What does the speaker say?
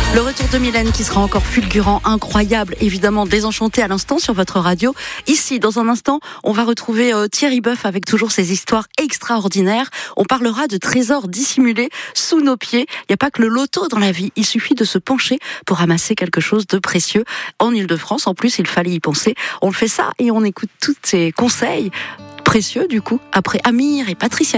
Le retour de Mylène qui sera encore fulgurant, incroyable, évidemment désenchanté à l'instant sur votre radio. Ici, dans un instant, on va retrouver Thierry Boeuf avec toujours ses histoires extraordinaires. On parlera de trésors dissimulés sous nos pieds. Il n'y a pas que le loto dans la vie, il suffit de se pencher pour ramasser quelque chose de précieux. En Ile-de-France, en plus, il fallait y penser. On le fait ça et on écoute tous ces conseils précieux du coup, après Amir et Patricia.